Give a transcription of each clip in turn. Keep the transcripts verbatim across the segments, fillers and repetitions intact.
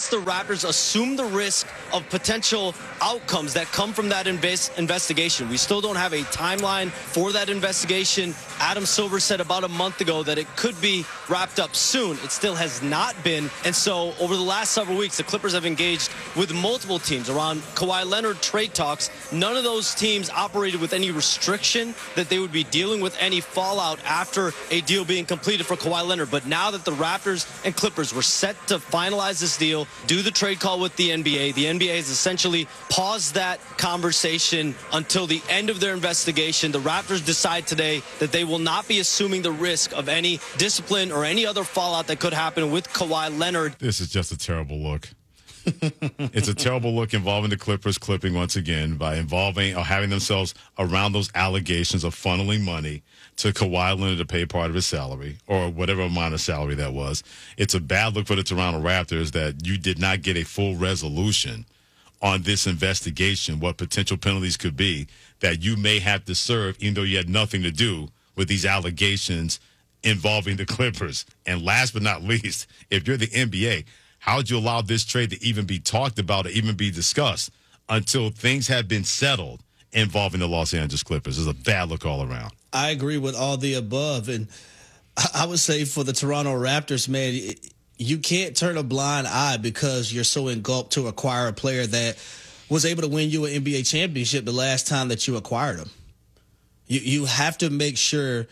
lets the Raptors assume the risk of potential outcomes that come from that invest investigation. We still don't have a timeline for that investigation. Adam Silver said about a month ago that it could be wrapped up soon. It still has not been. And so over the last several weeks, the Clippers have engaged with multiple teams around Kawhi Leonard trade talks. None of those teams operated with any restriction that they would be dealing with any fallout after a deal being completed for Kawhi Leonard. But now that the Raptors and Clippers were set to finalize this deal, do the trade call with the N B A, the N B A has essentially paused that conversation until the end of their investigation. The Raptors decide today that they will not be assuming the risk of any discipline or any other fallout that could happen with Kawhi Leonard. This is just a terrible look. It's a terrible look involving the Clippers clipping once again by involving or having themselves around those allegations of funneling money to Kawhi Leonard to pay part of his salary or whatever amount of salary that was. It's a bad look for the Toronto Raptors that you did not get a full resolution on this investigation, what potential penalties could be that you may have to serve even though you had nothing to do with these allegations involving the Clippers. And last but not least, if you're the N B A, how would you allow this trade to even be talked about or even be discussed until things have been settled involving the Los Angeles Clippers? It's a bad look all around. I agree with all the above. And I would say for the Toronto Raptors, man, you can't turn a blind eye because you're so engulfed to acquire a player that was able to win you an N B A championship the last time that you acquired him. You, you have to make sure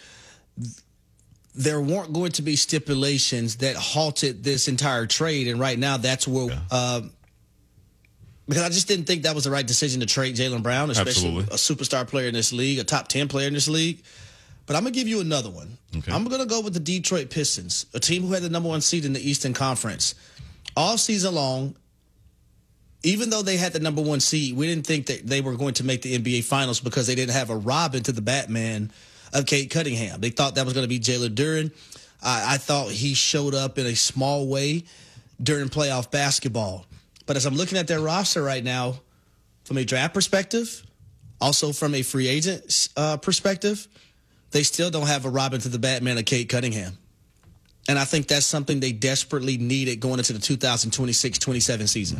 there weren't going to be stipulations that halted this entire trade. And right now that's where yeah. uh, – because I just didn't think that was the right decision to trade Jaylen Brown, especially Absolutely. a superstar player in this league, a top ten player in this league. But I'm going to give you another one. Okay. I'm going to go with the Detroit Pistons, a team who had the number one seed in the Eastern Conference. All season long, even though they had the number one seed, we didn't think that they were going to make the N B A Finals because they didn't have a Robin to the Batman of Cade Cunningham. They thought that was going to be Jalen Duren. I, I thought he showed up in a small way during playoff basketball. But as I'm looking at their roster right now, from a draft perspective, also from a free agent uh, perspective, they still don't have a Robin to the Batman of Cade Cunningham. And I think that's something they desperately needed going into the two thousand twenty-six twenty-seven season.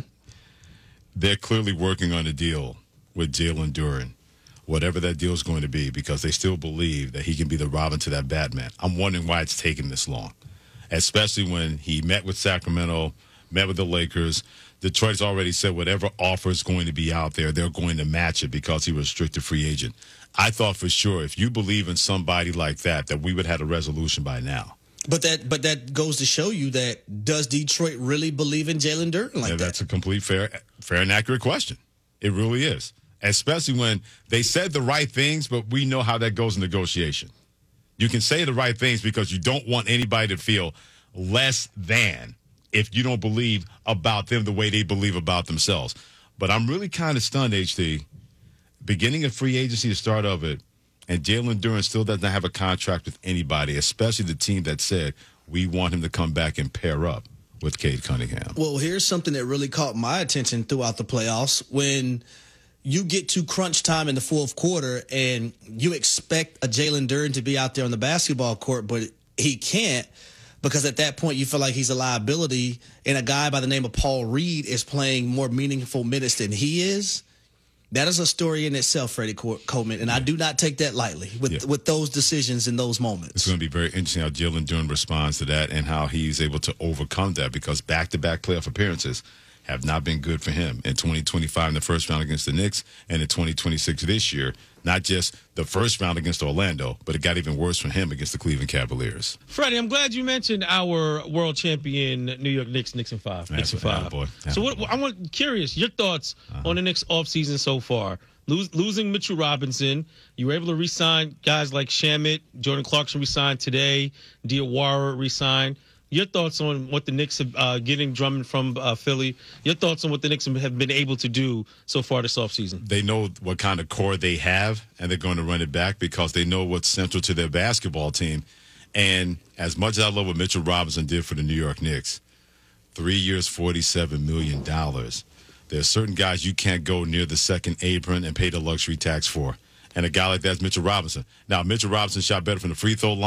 They're clearly working on a deal with Jalen Duren, whatever that deal is going to be, because they still believe that he can be the Robin to that Batman. I'm wondering why it's taken this long, especially when he met with Sacramento, met with the Lakers. Detroit's already said whatever offer is going to be out there, they're going to match it because he was a restricted free agent. I thought for sure if you believe in somebody like that, that we would have had a resolution by now. But that but that goes to show you that does Detroit really believe in Jalen Duren like yeah, that? That's a complete fair, fair and accurate question. It really is. Especially when they said the right things, but we know how that goes in negotiation. You can say the right things because you don't want anybody to feel less than if you don't believe about them the way they believe about themselves. But I'm really kind of stunned, H T. Beginning of free agency to start of it, and Jalen Duren still doesn't have a contract with anybody, especially the team that said we want him to come back and pair up with Cade Cunningham. Well, here's something that really caught my attention throughout the playoffs. When you get to crunch time in the fourth quarter and you expect a Jalen Duren to be out there on the basketball court, but he can't because at that point you feel like he's a liability and a guy by the name of Paul Reed is playing more meaningful minutes than he is. That is a story in itself, Freddie Coleman, and I do not take that lightly with yeah. with those decisions in those moments. It's going to be very interesting how Jalen Duren responds to that and how he's able to overcome that because back-to-back playoff appearances have not been good for him in twenty twenty-five in the first round against the Knicks and in twenty twenty-six this year. Not just the first round against Orlando, but it got even worse for him against the Cleveland Cavaliers. Freddie, I'm glad you mentioned our world champion New York Knicks, Knicks in five. Knicks in five. Boy. So what, I want curious your thoughts uh-huh. on the Knicks offseason so far. Lose, losing Mitchell Robinson, you were able to re-sign guys like Shamet, Jordan Clarkson re-signed today, Diawara re-signed. Your thoughts on what the Knicks are uh, getting Drummond from uh, Philly. Your thoughts on what the Knicks have been able to do so far this offseason. They know what kind of core they have, and they're going to run it back because they know what's central to their basketball team. And as much as I love what Mitchell Robinson did for the New York Knicks, three years, forty-seven million dollars. There are certain guys you can't go near the second apron and pay the luxury tax for. And a guy like that is Mitchell Robinson. Now, Mitchell Robinson shot better from the free throw line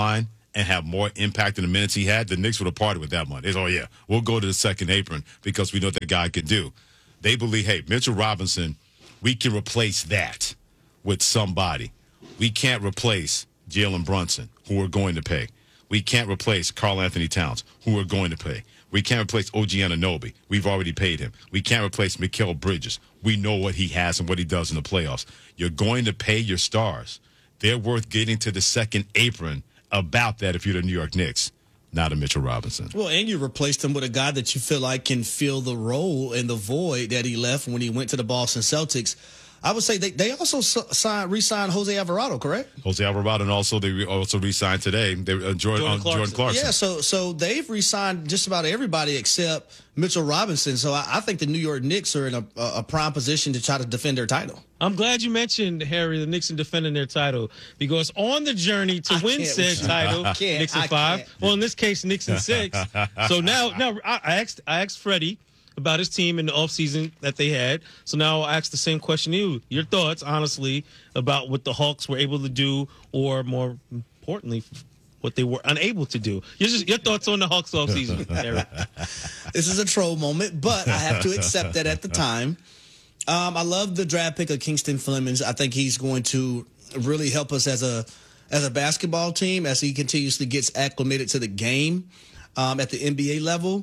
and have more impact in the minutes he had, the Knicks would have parted with that money. It's, oh, yeah, we'll go to the second apron because we know what that guy can do. They believe, hey, Mitchell Robinson, we can replace that with somebody. We can't replace Jalen Brunson, who we're going to pay. We can't replace Karl Anthony Towns, who we're going to pay. We can't replace O G Anunoby. We've already paid him. We can't replace Mikal Bridges. We know what he has and what he does in the playoffs. You're going to pay your stars. They're worth getting to the second apron about that if you're the New York Knicks, not a Mitchell Robinson. Well, and you replaced him with a guy that you feel like can fill the role and the void that he left when he went to the Boston Celtics. I would say they, they also signed, re-signed Jose Alvarado, correct? Jose Alvarado, and also they re- also re-signed today. They uh, Jordan, Jordan, uh, Clarkson. Jordan Clarkson. Yeah, so so they've re-signed just about everybody except Mitchell Robinson. So I, I think the New York Knicks are in a, a prime position to try to defend their title. I'm glad you mentioned, Harry, the Knicks in defending their title, because on the journey to I win can't said with you. title, I can't. Knicks in I five. can't. Well, in this case, Knicks in six. So now, now I I asked I asked Freddie about his team in the offseason that they had. So now I'll ask the same question to you. Your thoughts, honestly, about what the Hawks were able to do, or more importantly, what they were unable to do. Your, just, your thoughts on the Hawks offseason, Eric. This is a troll moment, but I have to accept that at the time. Um, I love the draft pick of Kingston Flemings. I think he's going to really help us as a as a basketball team as he continuously gets acclimated to the game um, at the N B A level.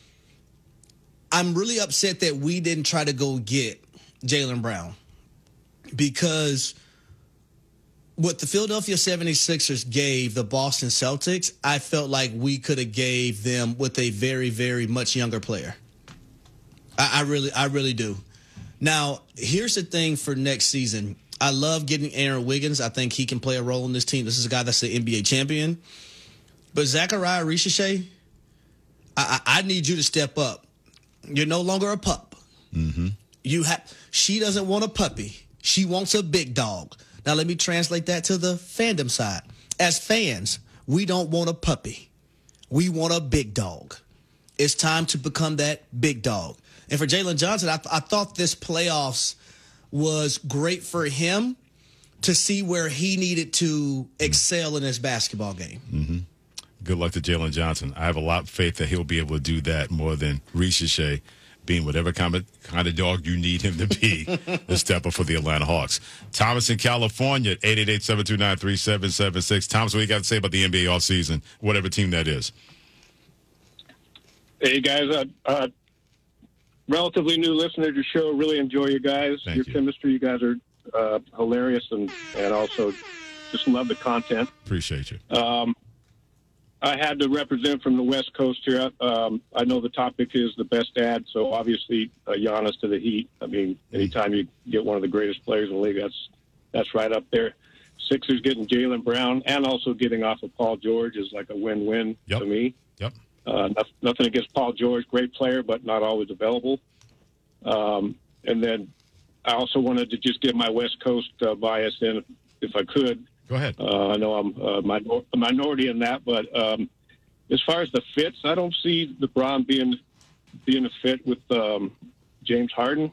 I'm really upset that we didn't try to go get Jaylen Brown, because what the Philadelphia seventy-sixers gave the Boston Celtics, I felt like we could have gave them with a very, very much younger player. I, I really, I really do. Now, here's the thing for next season. I love getting Aaron Wiggins. I think he can play a role in this team. This is a guy that's the N B A champion. But Zachariah Richeche, I, I, I need you to step up. You're no longer a pup. Mm-hmm. You have. She doesn't want a puppy. She wants a big dog. Now, let me translate that to the fandom side. As fans, we don't want a puppy. We want a big dog. It's time to become that big dog. And for Jalen Johnson, I, th- I thought this playoffs was great for him to see where he needed to excel in his basketball game. Mm-hmm. Good luck to Jalen Johnson. I have a lot of faith that he'll be able to do that more than Richeche being whatever kind of, kind of dog you need him to be to step up for the Atlanta Hawks. Thomas in California, eight eight eight, seven two nine, three seven seven six. Thomas, what you got to say about the N B A offseason, whatever team that is? Hey, guys. Uh, uh, relatively new listener to your show. Really enjoy you guys. Thank your you. chemistry, you guys are uh, hilarious, and, and also just love the content. Appreciate you. Um, I had to represent from the West Coast here. Um, I know the topic is the best ad, so obviously uh, Giannis to the Heat. I mean, anytime you get one of the greatest players in the league, that's that's right up there. Sixers getting Jaylen Brown and also getting off of Paul George is like a win-win Yep. to me. Yep. Uh, nothing, nothing against Paul George, great player, but not always available. Um, and then I also wanted to just get my West Coast uh, bias in, if I could. Go ahead. Uh, I know I'm uh, minor- a minority in that, but um, as far as the fits, I don't see LeBron being being a fit with um, James Harden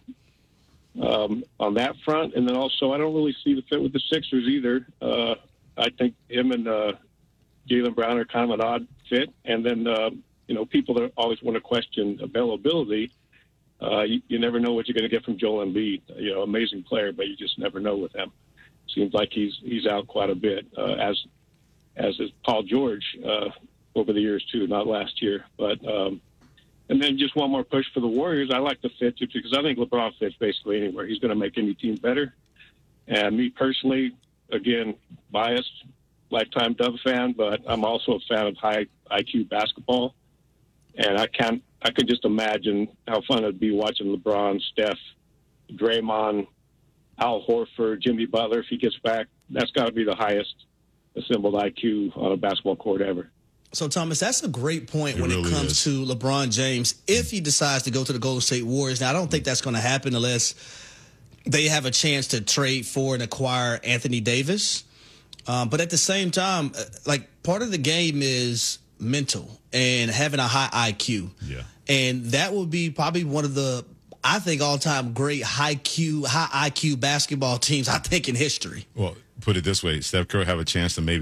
um, on that front. And then also, I don't really see the fit with the Sixers either. Uh, I think him and uh, Jaylen Brown are kind of an odd fit. And then, uh, you know, people that always want to question availability. Uh, you, you never know what you're going to get from Joel Embiid. You know, amazing player, but you just never know with him. Seems like he's he's out quite a bit, uh, as as is Paul George uh, over the years too, not last year. But um, and then just one more push for the Warriors. I like the fit just because I think LeBron fits basically anywhere. He's going to make any team better. And me personally, again, biased, lifetime Dub fan, but I'm also a fan of high I Q basketball. And I can't I can just imagine how fun it'd be watching LeBron, Steph, Draymond, Al Horford, Jimmy Butler, if he gets back. That's got to be the highest assembled I Q on a basketball court ever. So, Thomas, that's a great point It when really it comes is. to LeBron James. If he decides to go to the Golden State Warriors, now I don't think that's going to happen unless they have a chance to trade for and acquire Anthony Davis. Um, but at the same time, uh, like part of the game is mental and having a high I Q. Yeah. And that will be probably one of the, I think, all-time great high Q, high I Q basketball teams, I think, in history. Well, put it this way, Steph Curry have a chance to maybe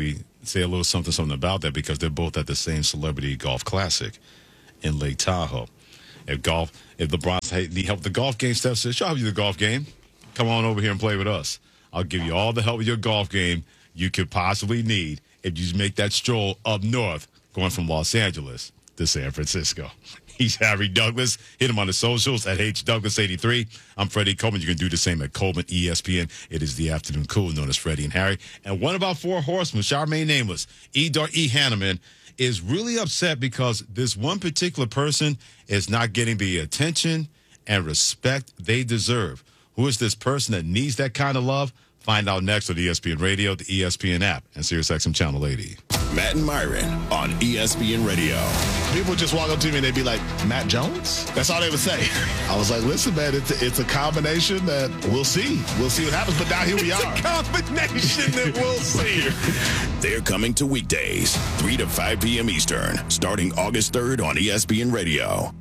say a little something, something about that because they're both at the same Celebrity Golf Classic in Lake Tahoe. If golf, if LeBron hey, need help with the golf game, Steph says, "Sure, I'll help you the golf game. Come on over here and play with us. I'll give you all the help with your golf game you could possibly need if you just make that stroll up north, going from Los Angeles to San Francisco." He's Harry Douglas. Hit him on the socials at H Douglas eighty-three. I'm Freddie Coleman. You can do the same at Coleman E S P N. It is the afternoon cool, known as Freddie and Harry. And one of our four horsemen, Charmaine Nameless, E. Dar E. Hanneman, is really upset because this one particular person is not getting the attention and respect they deserve. Who is this person that needs that kind of love? Find out next on E S P N Radio, the E S P N app, and SiriusXM Channel eighty. Matt and Myron on E S P N Radio. People just walk up to me and they'd be like, "Matt Jones?" That's all they would say. I was like, listen, man, it's a, it's a combination that we'll see. We'll see what happens, but now here we it's are. It's a combination that we'll see. They're coming to weekdays, three to five p.m. Eastern, starting August third on E S P N Radio.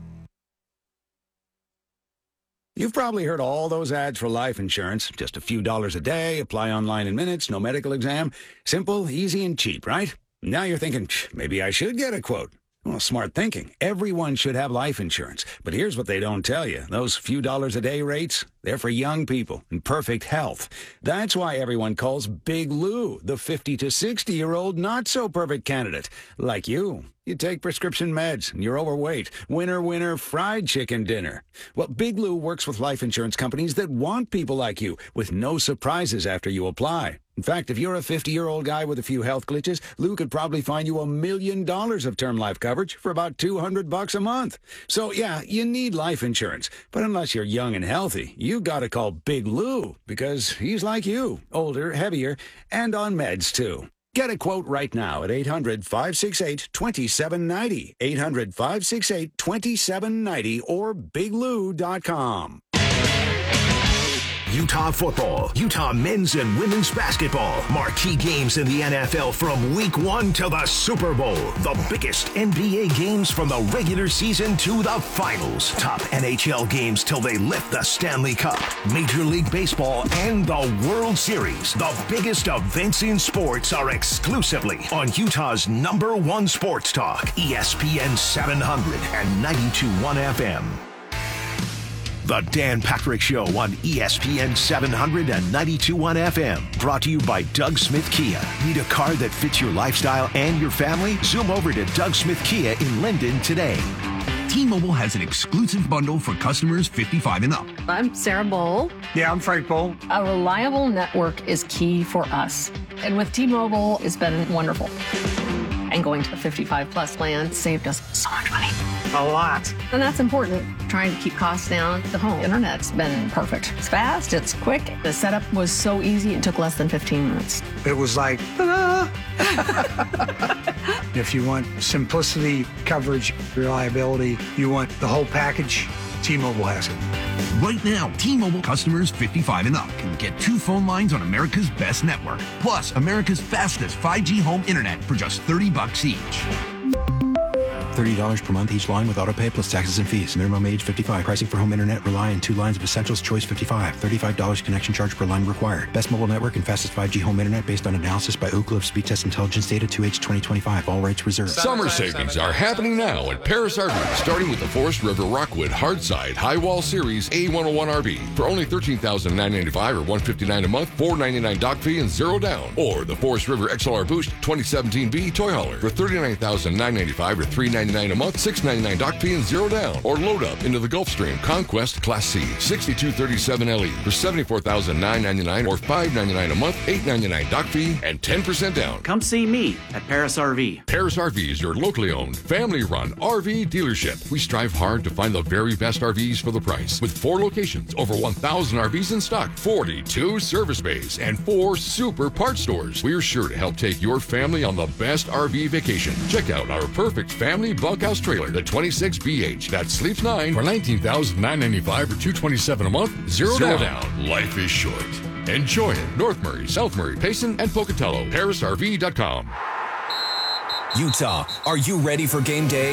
You've probably heard all those ads for life insurance. Just a few dollars a day, apply online in minutes, no medical exam. Simple, easy, and cheap, right? Now you're thinking, maybe I should get a quote. Well, smart thinking. Everyone should have life insurance. But here's what they don't tell you. Those few dollars a day rates, they're for young people in perfect health. That's why everyone calls Big Lou the fifty to sixty-year-old not-so-perfect candidate. Like you. You take prescription meds, and you're overweight. Winner, winner, fried chicken dinner. Well, Big Lou works with life insurance companies that want people like you, with no surprises after you apply. In fact, if you're a fifty-year-old guy with a few health glitches, Lou could probably find you a million dollars of term life coverage for about two hundred bucks a month. So, yeah, you need life insurance. But unless you're young and healthy, you got to call Big Lou, because he's like you, older, heavier, and on meds, too. Get a quote right now at eight hundred, five six eight, two seven nine zero, eight hundred, five six eight, two seven nine zero, or big lou dot com. Utah football, Utah men's and women's basketball, marquee games in the N F L from week one to the Super Bowl. The biggest N B A games from the regular season to the finals. Top N H L games till they lift the Stanley Cup. Major League Baseball and the World Series. The biggest events in sports are exclusively on Utah's number one sports talk, E S P N seven hundred and ninety-two point one F M. The Dan Patrick Show on E S P N seven hundred and ninety-two point one F M. Brought to you by Doug Smith Kia. Need a car that fits your lifestyle and your family? Zoom over to Doug Smith Kia in Linden today. T-Mobile has an exclusive bundle for customers fifty-five and up. I'm Sarah Bowl. Yeah, I'm Frank Bowl. A reliable network is key for us. And with T-Mobile, it's been wonderful. And going to the fifty-five plus plan saved us so much money. A lot. And that's important. Trying to keep costs down. The home internet's been perfect. It's fast, it's quick. The setup was so easy, it took less than fifteen minutes. It was like, ta-da! If you want simplicity, coverage, reliability, you want the whole package, T-Mobile has it. Right now, T-Mobile customers fifty-five and up can get two phone lines on America's best network, plus America's fastest five G home internet for just thirty bucks each. thirty dollars per month each line with autopay plus taxes and fees. Minimum age fifty-five. Pricing for home internet rely on two lines of Essentials Choice fifty-five. thirty-five dollars connection charge per line required. Best mobile network and fastest five G home internet based on analysis by Oak Cliff Speed Test Intelligence Data two H twenty twenty-five. All rights reserved. Summer savings are happening now at Paris R V, starting with the Forest River Rockwood Hardside High Wall Series A one oh one R V for only thirteen thousand nine hundred ninety-five dollars or one hundred fifty-nine dollars a month, four hundred ninety-nine dollars dock fee and zero down. Or the Forest River X L R Boost twenty seventeen B Toy Hauler for thirty-nine thousand nine hundred ninety-five dollars or three hundred ninety-nine dollars a month, six hundred ninety-nine dollars dock fee and zero down. Or load up into the Gulfstream Conquest Class C sixty-two thirty-seven L E for seventy-four thousand nine hundred ninety-nine dollars or five hundred ninety-nine dollars a month, eight hundred ninety-nine dollars dock fee and ten percent down. Come see me at Paris R V. Paris R V is your locally owned, family-run R V dealership. We strive hard to find the very best R Vs for the price. With four locations, over one thousand R Vs in stock, forty-two service bays, and four super parts stores, we're sure to help take your family on the best R V vacation. Check out our perfect family bunkhouse trailer, the twenty-six B H that sleeps nine for nineteen thousand nine hundred ninety-five dollars or two hundred twenty-seven dollars a month, zero, zero down. down. Life is short. Enjoy it. North Murray, South Murray, Payson, and Pocatello. Paris R V dot com. Utah, are you ready for game day?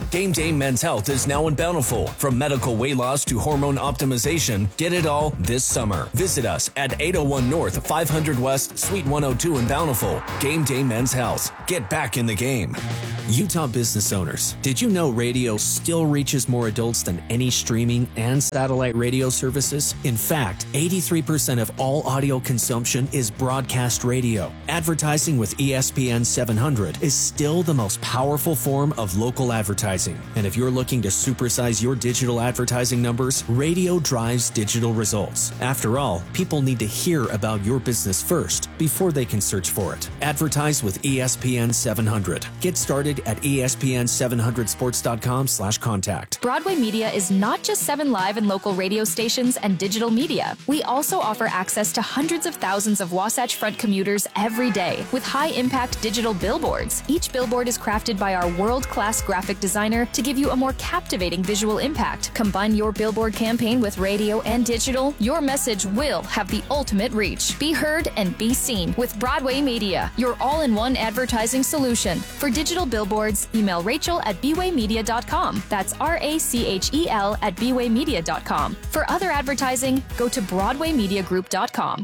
Game Day Men's Health is now in Bountiful. From medical weight loss to hormone optimization, get it all this summer. Visit us at eight oh one North, five hundred West, Suite one oh two in Bountiful. Game Day Men's Health. Get back in the game. Utah business owners, did you know radio still reaches more adults than any streaming and satellite radio services? In fact, eighty-three percent of all audio consumption is broadcast radio. Advertising with E S P N seven hundred is still the most powerful form of local advertising. And if you're looking to supersize your digital advertising numbers, radio drives digital results. After all, people need to hear about your business first before they can search for it. Advertise with E S P N seven hundred. Get started at E S P N seven hundred sports dot com slash contact. Broadway Media is not just seven live and local radio stations and digital media. We also offer access to hundreds of thousands of Wasatch Front commuters every day with high-impact digital billboards. Each billboard is crafted by our world-class graphic designer to give you a more captivating visual impact. Combine your billboard campaign with radio and digital, your message will have the ultimate reach. Be heard and be seen with Broadway Media, your all-in-one advertising solution. For digital billboards, email Rachel at b way media dot com. That's R A C H E L at b way media dot com. For other advertising, go to broadway media group dot com.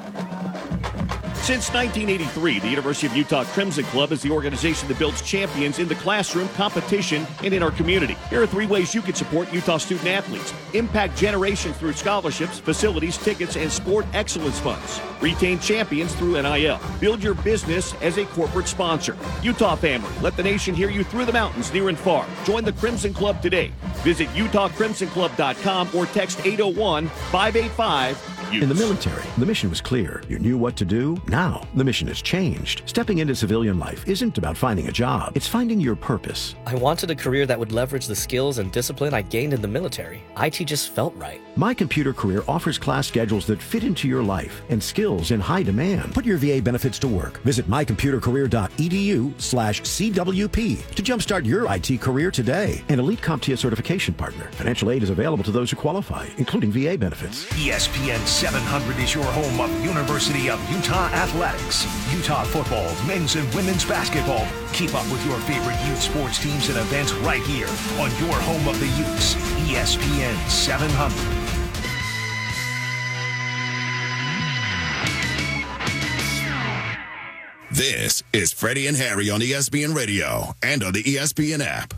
Since nineteen eighty-three, the University of Utah Crimson Club is the organization that builds champions in the classroom, competition, and in our community. Here are three ways you can support Utah student athletes. Impact generations through scholarships, facilities, tickets, and sport excellence funds. Retain champions through N I L. Build your business as a corporate sponsor. Utah family, let the nation hear you through the mountains, near and far. Join the Crimson Club today. Visit utah crimson club dot com or text eight oh one, five eight five, In the military, the mission was clear. You knew what to do. Now, the mission has changed. Stepping into civilian life isn't about finding a job. It's finding your purpose. I wanted a career that would leverage the skills and discipline I gained in the military. I T just felt right. My Computer Career offers class schedules that fit into your life and skills in high demand. Put your V A benefits to work. Visit my computer career dot e d u slash C W P to jumpstart your I T career today. An elite CompTIA certification partner. Financial aid is available to those who qualify, including V A benefits. E S P N seven hundred is your home of University of Utah Athletics. Utah football, men's and women's basketball. Keep up with your favorite youth sports teams and events right here on your home of the Utes, E S P N seven hundred. This is Freddie and Harry on E S P N Radio and on the E S P N app.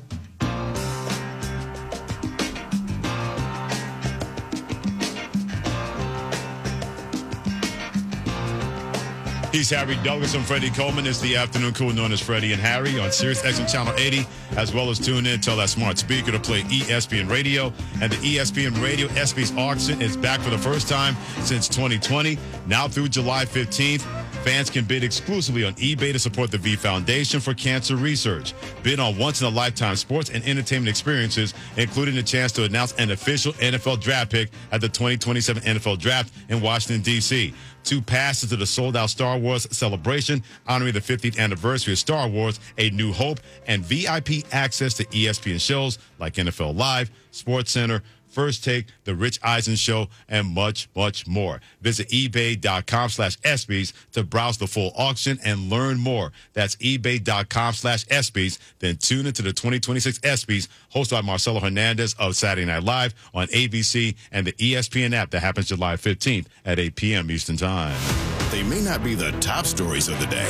He's Harry Douglas. I'm Freddie Coleman. It's the afternoon crew known as Freddie and Harry on Sirius X M Channel eighty, as well as tune in, tell that smart speaker to play E S P N Radio. And the E S P N Radio ESPYs auction is back for the first time since twenty twenty. Now through July fifteenth, fans can bid exclusively on eBay to support the V Foundation for Cancer Research. Bid on once-in-a-lifetime sports and entertainment experiences, including the chance to announce an official N F L draft pick at the twenty twenty-seven N F L Draft in Washington, D C Two passes to the sold-out Star Wars celebration honoring the fiftieth anniversary of Star Wars, A New Hope, and V I P access to E S P N shows like N F L Live, SportsCenter, First Take, The Rich Eisen Show, and much, much more. Visit ebay.com slash ESPYs to browse the full auction and learn more. That's ebay.com slash ESPYs. Then tune into the twenty twenty-six ESPYs, hosted by Marcelo Hernandez of Saturday Night Live on A B C and the E S P N app. That happens July fifteenth at eight p.m. Eastern Time. They may not be the top stories of the day.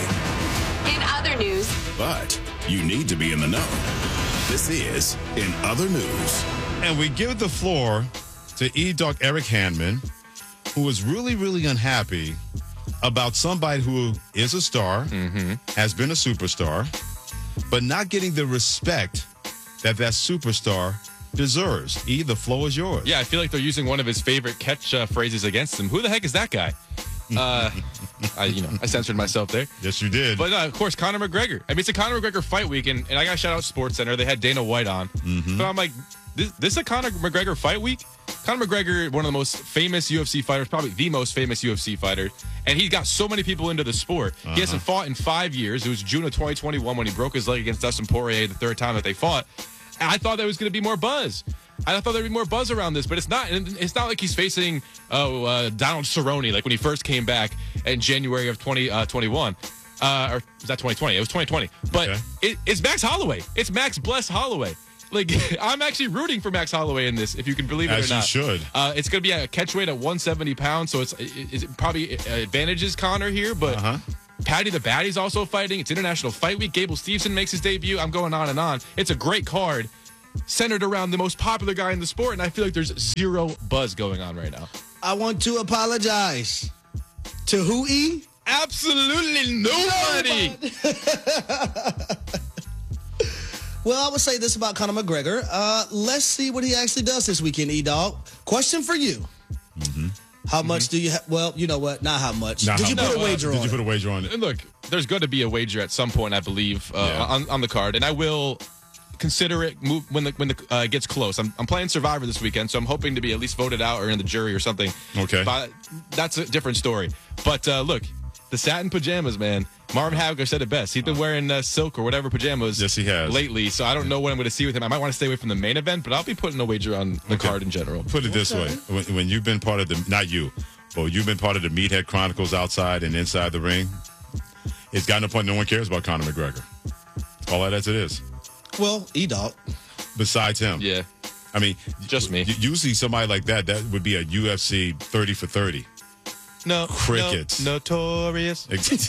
In other news. But you need to be in the know. This is In Other News. And we give the floor to E-Doc Eric Handman, who is really, really unhappy about somebody who is a star, mm-hmm. has been a superstar, but not getting the respect that that superstar deserves. E, the floor is yours. Yeah, I feel like they're using one of his favorite catch uh, phrases against him. Who the heck is that guy? Uh, I, you know, I censored myself there. Yes, you did. But uh, of course, Conor McGregor. I mean, it's a Conor McGregor fight week, and, and I got to shout out SportsCenter. They had Dana White on, mm-hmm. but I'm like, this, this is a Conor McGregor fight week. Conor McGregor, one of the most famous U F C fighters, probably the most famous U F C fighter, and he got so many people into the sport. Uh-huh. He hasn't fought in five years. It was June of twenty twenty-one when he broke his leg against Dustin Poirier the third time that they fought. And I thought there was going to be more buzz. I thought there'd be more buzz around this, but it's not. It's not like he's facing oh, uh, Donald Cerrone like when he first came back in January of twenty twenty-one. Uh, or was that twenty twenty? It was twenty twenty. But Okay. it, it's Max Holloway. It's Max Bless Holloway. Like, I'm actually rooting for Max Holloway in this, if you can believe it As or you not. should. Uh, it's going to be a catch weight at one seventy pounds, so it's it, it probably advantages Connor here, but Uh-huh. Patty the Batty's also fighting. It's International Fight Week. Gable Steveson makes his debut. I'm going on and on. It's a great card centered around the most popular guy in the sport, and I feel like there's zero buzz going on right now. I want to apologize. To who, E? Absolutely nobody. Well, I would say this about Conor McGregor. Uh, let's see what he actually does this weekend, E-Dog. Question for you. Mm-hmm. How much do you have? Well, you know what? Not how much. Not Did how you much. put a wager Did on you it? put a wager on it? And look, there's going to be a wager at some point, I believe, uh, Yeah. on, on the card, and I will consider it move when the when the uh, gets close. I'm, I'm playing Survivor this weekend, so I'm hoping to be at least voted out or in the jury or something. Okay. But that's a different story. But uh, look, the satin pajamas, man. Marvin Hagler said it best. He's been wearing uh, silk or whatever pajamas Yes, he has. lately, so I don't know what I'm going to see with him. I might want to stay away from the main event, but I'll be putting a wager on the Okay. card in general. Put it this way. When, when you've been part of the, not you, but you've been part of the Meathead Chronicles outside and inside the ring, it's gotten to the point no one cares about Conor McGregor. All that as it is. Well, E-Dog. Besides him. Yeah. I mean, just me. Usually somebody like that, that would be a U F C thirty for thirty. No. Crickets. No, notorious.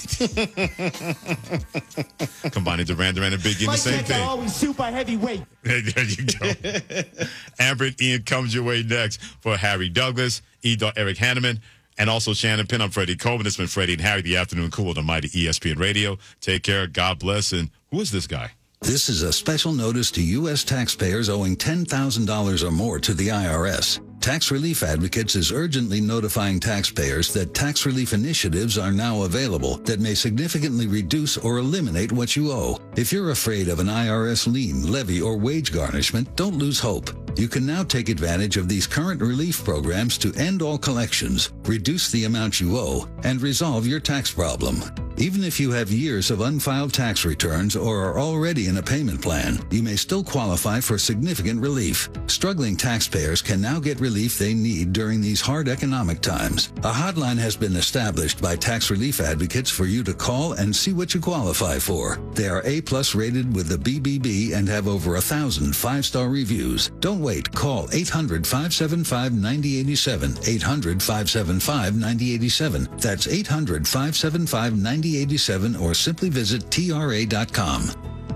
Combining Duran Duran and Biggie in the same thing. Always super heavyweight. There you go. Amber and Ian comes your way next for Harry Douglas, E. Eric Hanneman, and also Shannon Penn. I'm Freddie Coleman. It's been Freddie and Harry, the afternoon cool on the mighty E S P N Radio. Take care. God bless. And who is this guy? This is a special notice to U S taxpayers owing ten thousand dollars or more to the I R S. Tax Relief Advocates is urgently notifying taxpayers that tax relief initiatives are now available that may significantly reduce or eliminate what you owe. If you're afraid of an I R S lien, levy, or wage garnishment, don't lose hope. You can now take advantage of these current relief programs to end all collections, reduce the amount you owe, and resolve your tax problem. Even if you have years of unfiled tax returns or are already in a payment plan, you may still qualify for significant relief. Struggling taxpayers can now get relief they need during these hard economic times. A hotline has been established by Tax Relief Advocates for you to call and see what you qualify for. They are A-plus rated with the B B B and have over a thousand five-star reviews. Don't wait. Call eight hundred, five seven five, nine zero eight seven, eight hundred, five seven five, nine zero eight seven. That's eight hundred, five seven five, nine zero eight seven or simply visit T R A dot com.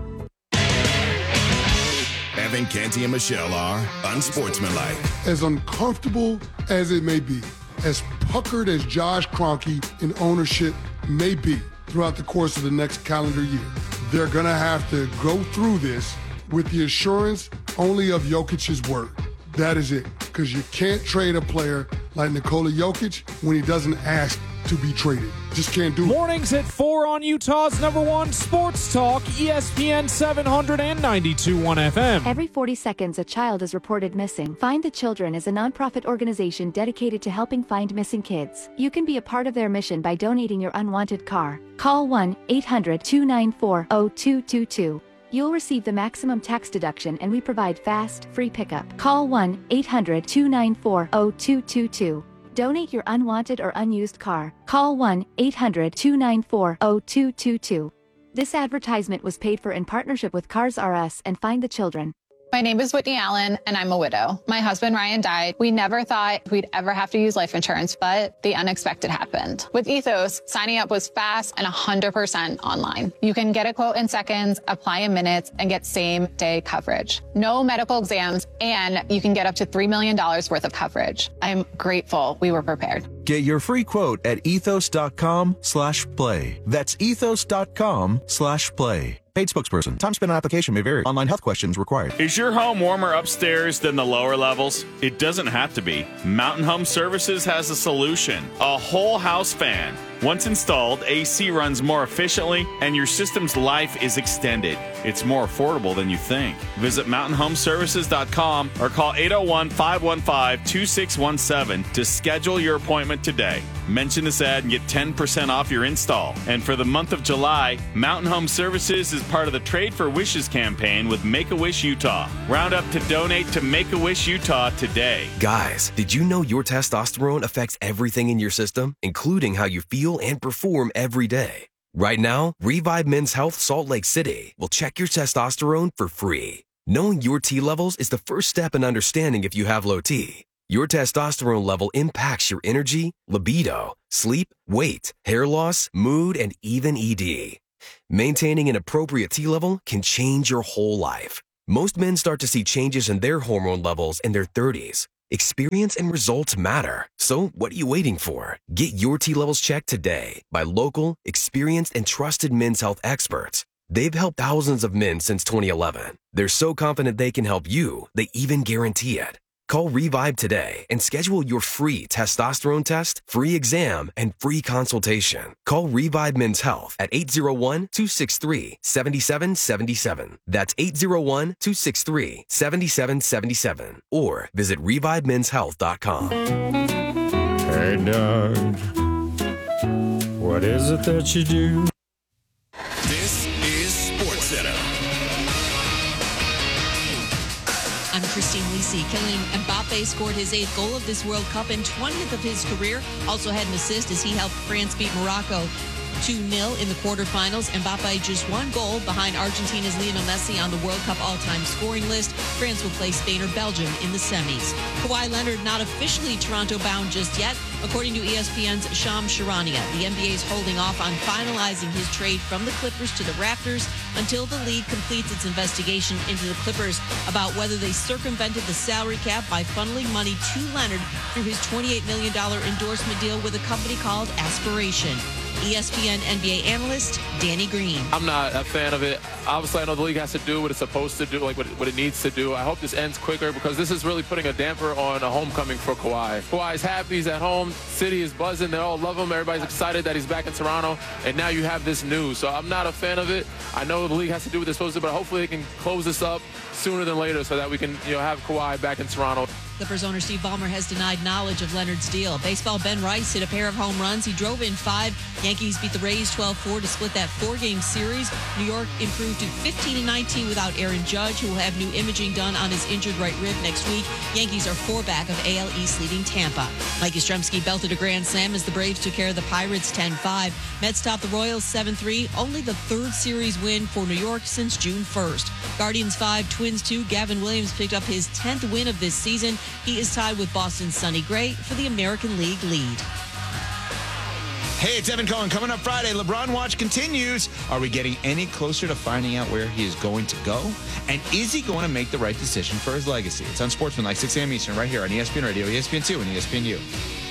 Evan Canty and Michelle are unsportsmanlike. As uncomfortable as it may be, as puckered as Josh Kroenke in ownership may be throughout the course of the next calendar year, they're going to have to go through this with the assurance only of Jokic's word. That is it. Because you can't trade a player like Nikola Jokic when he doesn't ask to be traded. Just can't do it. Mornings at four on Utah's number one sports talk, E S P N seven ninety-two point one F M. Every forty seconds, a child is reported missing. Find the Children is a nonprofit organization dedicated to helping find missing kids. You can be a part of their mission by donating your unwanted car. Call one eight hundred, two nine four, zero two two two. You'll receive the maximum tax deduction and we provide fast, free pickup. Call one eight hundred, two nine four, zero two two two. Donate your unwanted or unused car. Call one eight hundred, two nine four, zero two two two. This advertisement was paid for in partnership with Cars R Us and Find the Children. My name is Whitney Allen, and I'm a widow. My husband, Ryan, died. We never thought we'd ever have to use life insurance, but the unexpected happened. With Ethos, signing up was fast and one hundred percent online. You can get a quote in seconds, apply in minutes, and get same-day coverage. No medical exams, and you can get up to three million dollars worth of coverage. I'm grateful we were prepared. Get your free quote at ethos.com slash play. That's ethos.com slash play. Paid spokesperson. Time spent on application may vary. Online health questions required. Is your home warmer upstairs than the lower levels? It doesn't have to be. Mountain Home Services has a solution. A whole house fan. Once installed, A C runs more efficiently and your system's life is extended. It's more affordable than you think. Visit mountain home services dot com or call eight oh one, five one five, two six one seven to schedule your appointment today. Mention this ad and get ten percent off your install. And for the month of July, Mountain Home Services is part of the Trade for Wishes campaign with Make-A-Wish Utah. Round up to donate to Make-A-Wish Utah today. Guys, did you know your testosterone affects everything in your system, including how you feel and perform every day? Right now, Revive Men's Health Salt Lake City will check your testosterone for free. Knowing your T levels is the first step in understanding if you have low T. Your testosterone level impacts your energy, libido, sleep, weight, hair loss, mood, and even E D. Maintaining an appropriate T level can change your whole life. Most men start to see changes in their hormone levels in their thirties. Experience and results matter. So what are you waiting for? Get your T levels checked today by local, experienced, and trusted men's health experts. They've helped thousands of men since twenty eleven. They're so confident they can help you, they even guarantee it. Call Revive today and schedule your free testosterone test, free exam, and free consultation. Call Revive Men's Health at eight zero one, two six three, seven seven seven seven. That's eight zero one, two six three, seven seven seven seven. Or visit revive men's health dot com. Hey, Doug, what is it that you do? This is SportsCenter. I'm Christine Lisi. Kylian Mbappe scored his eighth goal of this World Cup and twentieth of his career. Also had an assist as he helped France beat Morocco two nil in the quarterfinals. Mbappe just one goal behind Argentina's Lionel Messi on the World Cup all-time scoring list. France will play Spain or Belgium in the semis. Kawhi Leonard not officially Toronto-bound just yet. According to E S P N's Shams Charania, the N B A is holding off on finalizing his trade from the Clippers to the Raptors until the league completes its investigation into the Clippers about whether they circumvented the salary cap by funneling money to Leonard through his twenty-eight million dollars endorsement deal with a company called Aspiration. E S P N N B A analyst Danny Green. I'm not a fan of it. Obviously, I know the league has to do what it's supposed to do, like what it, what it needs to do. I hope this ends quicker because this is really putting a damper on a homecoming for Kawhi. Kawhi's happy. He's at home. City is buzzing. They all love him. Everybody's excited that he's back in Toronto. And now you have this news. So I'm not a fan of it. I know the league has to do what they're supposed to, but hopefully they can close this up sooner than later so that we can, you know, have Kawhi back in Toronto. Clippers owner Steve Ballmer has denied knowledge of Leonard's deal. Baseball Ben Rice hit a pair of home runs. He drove in five. Yankees beat the Rays twelve four to split that four-game series. New York improved to fifteen and nineteen without Aaron Judge, who will have new imaging done on his injured right rib next week. Yankees are four back of A L East leading Tampa. Mike Yastrzemski belted a grand slam as the Braves took care of the Pirates ten five. Mets topped the Royals seven three, only the third series win for New York since June first. Guardians five, Twins two. Gavin Williams picked up his tenth win of this season. He is tied with Boston's Sonny Gray for the American League lead. Hey, it's Evan Cohen. Coming up Friday, LeBron Watch continues. Are we getting any closer to finding out where he is going to go? And is he going to make the right decision for his legacy? It's on Sportsman, like six a.m. Eastern, right here on E S P N Radio, E S P N two, and E S P N U.